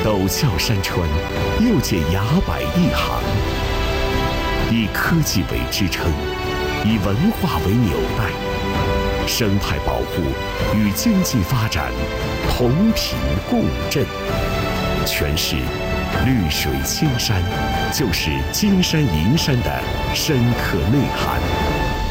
陡峭山川又见崖柏一行。以科技为支撑，以文化为纽带，生态保护与经济发展同频共振。诠释绿水青山就是金山银山的深刻内涵。